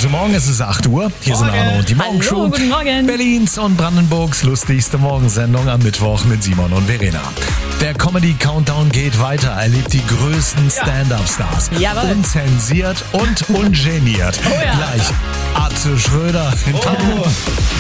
Guten Morgen, es ist 8 Uhr. Hier sind Arno und die Morgenshow. Hallo, guten Morgen. Berlins und Brandenburgs lustigste Morgensendung am Mittwoch mit Simon und Verena. Der Comedy-Countdown geht weiter. Erlebt die größten Stand-Up-Stars. Jawohl. Unzensiert und ungeniert. Oh ja. Gleich Atze Schröder.